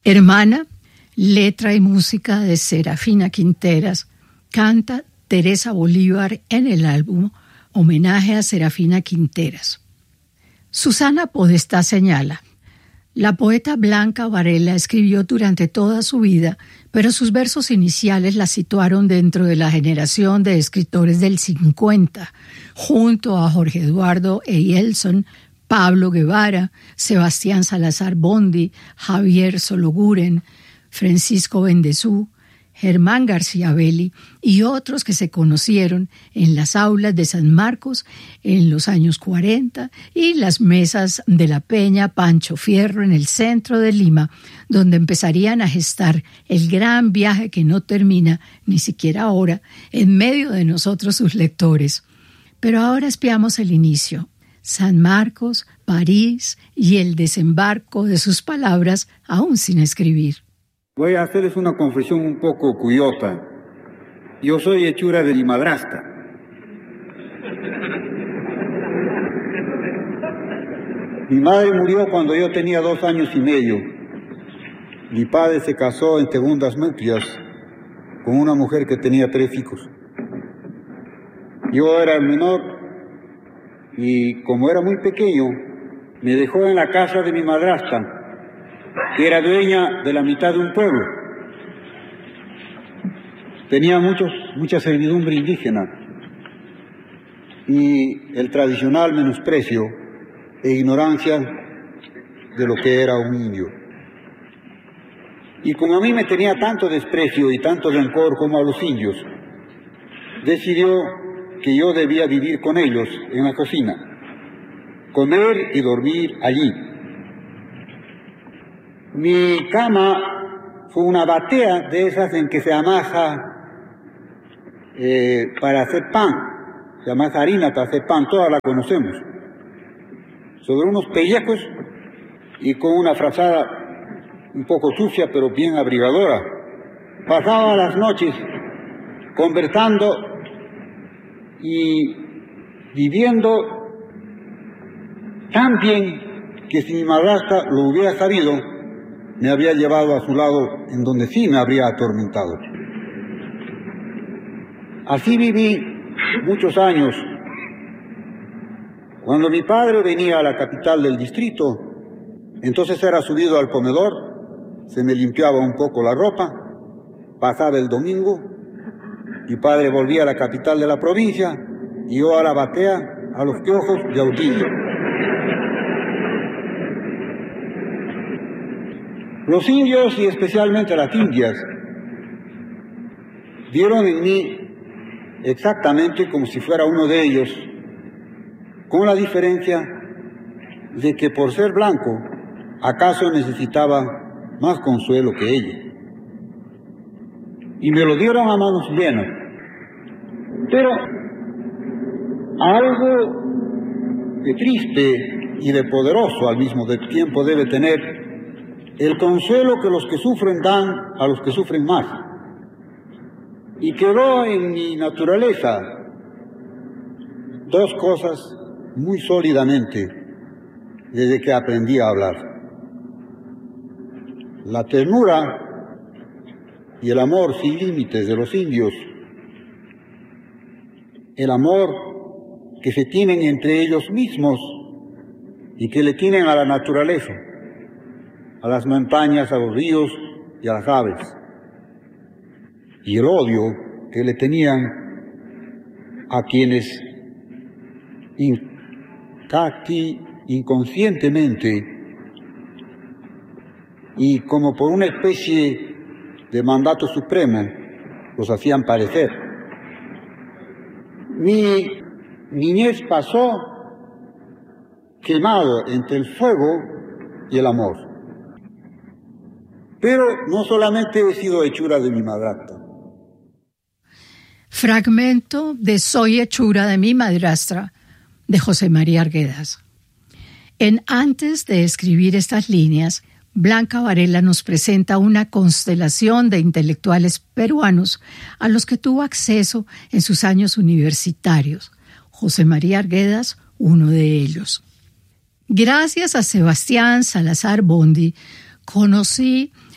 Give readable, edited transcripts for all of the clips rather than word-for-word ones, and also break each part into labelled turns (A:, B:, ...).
A: Hermana, letra y música de Serafina Quinteras, canta Teresa Bolívar en el álbum Homenaje a Serafina Quinteras. Susana Podestá señala: la poeta Blanca Varela escribió durante toda su vida, pero sus versos iniciales la situaron dentro de la generación de escritores del 50, junto a Jorge Eduardo Eyelson, Pablo Guevara, Sebastián Salazar Bondy, Javier Sologuren, Francisco Bendezú, Germán García Belli y otros que se conocieron en las aulas de San Marcos en los años 40 y las mesas de la Peña Pancho Fierro en el centro de Lima, donde empezarían a gestar el gran viaje que no termina ni siquiera ahora en medio de nosotros sus lectores. Pero ahora espiamos el inicio: San Marcos, París y el desembarco de sus palabras aún sin escribir.
B: Voy a hacerles una confesión un poco cuyota. Yo soy hechura de mi madrastra. Mi madre murió cuando yo tenía 2 años y medio. Mi padre se casó en segundas nupcias con una mujer que tenía 3 hijos. Yo era el menor y como era muy pequeño, me dejó en la casa de mi madrastra, que era dueña de la mitad de un pueblo. Tenía mucha servidumbre indígena y el tradicional menosprecio e ignorancia de lo que era un indio. Y como a mí me tenía tanto desprecio y tanto rencor como a los indios, decidió que yo debía vivir con ellos en la cocina, comer y dormir allí. Mi cama fue una batea de esas en que se amasa para hacer pan, se amasa harina para hacer pan, todas la conocemos, sobre unos pellejos y con una frazada un poco sucia pero bien abrigadora. Pasaba las noches conversando y viviendo tan bien que si mi madrastra lo hubiera sabido, me habría llevado a su lado en donde sí me habría atormentado. Así viví muchos años. Cuando mi padre venía a la capital del distrito, entonces era subido al comedor, se me limpiaba un poco la ropa, pasaba el domingo, mi padre volvía a la capital de la provincia y yo a la batea, a los piojos de Autillo. Los indios y especialmente las indias vieron en mí exactamente como si fuera uno de ellos, con la diferencia de que por ser blanco, acaso necesitaba más consuelo que ella. Y me lo dieron a manos llenas. Pero algo de triste y de poderoso al mismo tiempo debe tener el consuelo que los que sufren dan a los que sufren más. Y quedó en mi naturaleza 2 cosas muy sólidamente desde que aprendí a hablar: la ternura y el amor sin límites de los indios, el amor que se tienen entre ellos mismos y que le tienen a la naturaleza, a las montañas, a los ríos y a las aves, y el odio que le tenían a quienes casi inconscientemente y como por una especie de mandato supremo los hacían padecer. Mi niñez pasó quemado entre el fuego y el amor. Pero no solamente he sido hechura de mi madrastra.
A: Fragmento de Soy hechura de mi madrastra, de José María Arguedas. Antes de escribir estas líneas, Blanca Varela nos presenta una constelación de intelectuales peruanos a los que tuvo acceso en sus años universitarios. José María Arguedas, uno de ellos. Gracias a Sebastián Salazar Bondy, conocí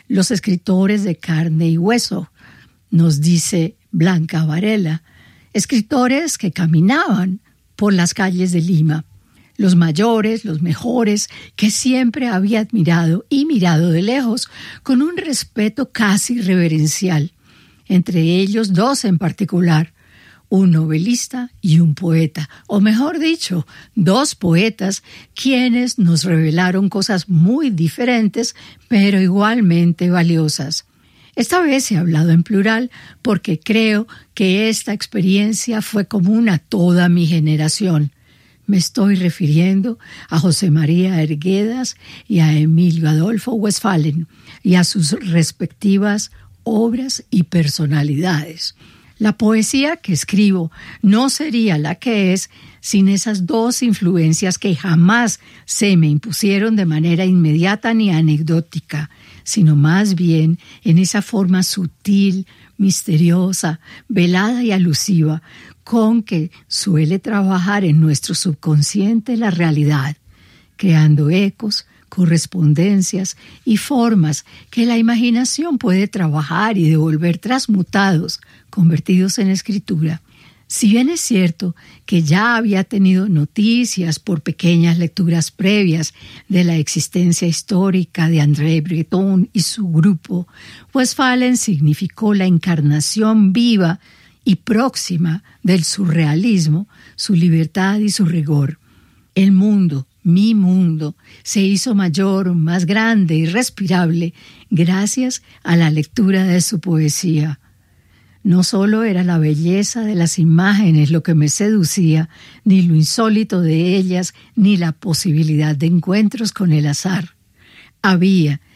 A: los escritores de carne y hueso, nos dice Blanca Varela, escritores que caminaban por las calles de Lima, los mayores, los mejores, que siempre había admirado y mirado de lejos, con un respeto casi reverencial, entre ellos dos en particular, un novelista y un poeta, o mejor dicho, dos poetas quienes nos revelaron cosas muy diferentes, pero igualmente valiosas. Esta vez he hablado en plural porque creo que esta experiencia fue común a toda mi generación. Me estoy refiriendo a José María Erguedas y a Emilio Adolfo Westphalen y a sus respectivas obras y personalidades. La poesía que escribo no sería la que es sin esas dos influencias que jamás se me impusieron de manera inmediata ni anecdótica, sino más bien en esa forma sutil, misteriosa, velada y alusiva con que suele trabajar en nuestro subconsciente la realidad, creando ecos, correspondencias y formas que la imaginación puede trabajar y devolver transmutados, convertidos en escritura. Si bien es cierto que ya había tenido noticias por pequeñas lecturas previas de la existencia histórica de André Breton y su grupo, Westphalen significó la encarnación viva y próxima del surrealismo, su libertad y su rigor. El mundo, mi mundo, se hizo mayor, más grande y respirable gracias a la lectura de su poesía. No solo era la belleza de las imágenes lo que me seducía, ni lo insólito de ellas, ni la posibilidad de encuentros con el azar. Había